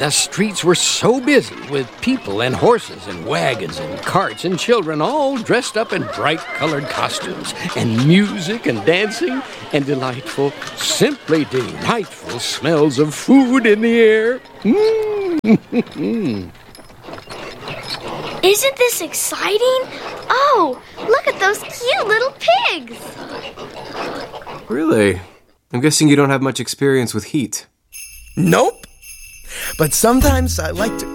The streets were so busy with people and horses and wagons and carts and children all dressed up in bright-colored costumes, and music and dancing and delightful, simply delightful smells of food in the air. Isn't this exciting? Oh, look at those cute little pigs. Really? I'm guessing you don't have much experience with heat. Nope. But sometimes I like to